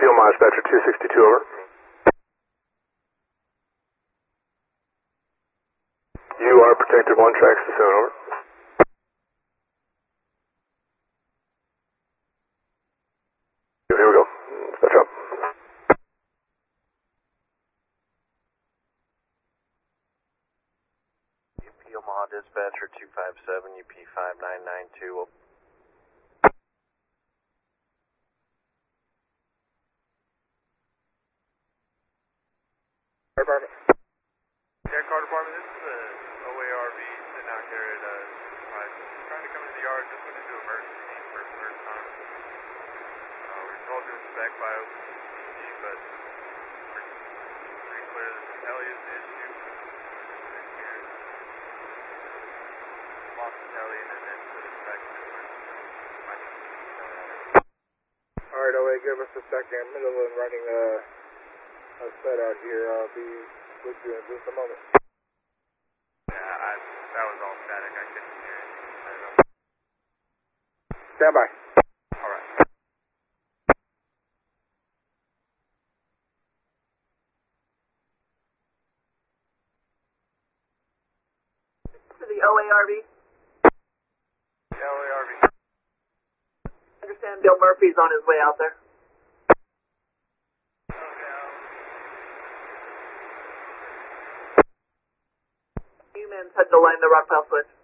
PLMA Dispatcher 262, over. You are protected 1, tracks to 7, over. Here we go. Dispatch up. Omaha Dispatcher 257, UP 5992. Car Department. Yeah, Car Department, this is the OARV sitting out here at trying to come into the yard, just went into emergency for the first time. We were told to inspect by OCCG, but we're pretty clear that the tele is the issue. Lost the tele and then put it back in emergency. Alright, OA, give us a second. Middle and running a set out here. I'll be with you in just a moment. Yeah, that was all static. I couldn't hear it. Stand by. Alright. To the OARV. Yeah, OARV. I understand Bill Murphy's on his way out there. Humans had to line the Rockpile switch.